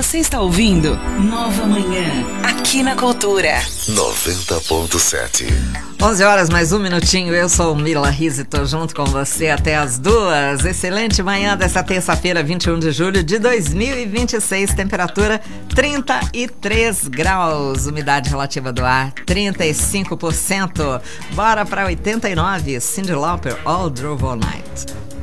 Você está ouvindo Nova Manhã, aqui na Cultura 90.7. 11 horas mais um minutinho. Eu sou Mila Rizzi, tô junto com você até as 2. Excelente manhã dessa terça-feira, 21 de julho de 2026. Temperatura 33 graus. Umidade relativa do ar 35%. Bora para 89. Cyndi Lauper, All Drove All Night.